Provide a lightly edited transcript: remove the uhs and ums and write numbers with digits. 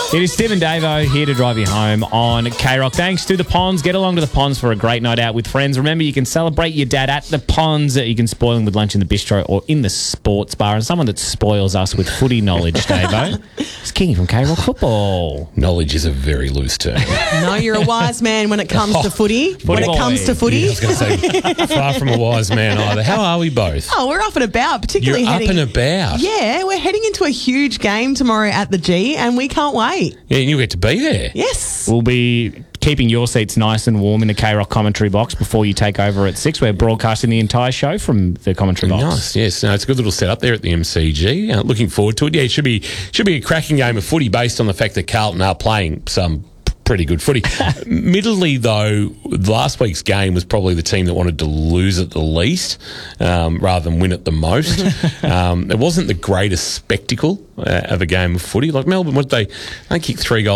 It is Steve and Davo here to drive you home on K-Rock. Thanks to the Ponds. Get along to the Ponds for a great night out with friends. Remember, you can celebrate your dad at the Ponds. You can spoil him with lunch in the bistro or in the sports bar. And someone that spoils us with footy knowledge, Davo, is Kingy from K-Rock Football. Knowledge is a very loose term. No, you're a wise man when it comes to footy. When it boy. comes to footy. Yeah, I was going to say, far from a wise man either. How are we both? Oh, we're up and about, particularly You're heading... up and about. Yeah, we're heading into a huge game tomorrow at the G, and we can't wait. Yeah, and you get to be there. Yes. We'll be keeping your seats nice and warm in the K-Rock commentary box before you take over at 6. We're broadcasting the entire show from the commentary box. Nice, yes. No, it's a good little setup there at the MCG. Looking forward to it. Yeah, it should be a cracking game of footy based on the fact that Carlton are playing some pretty good footy. Middlely, though, last week's game was probably the team that wanted to lose it the least rather than win it the most. It wasn't the greatest spectacle of a game of footy. Like Melbourne, they kicked 3 goals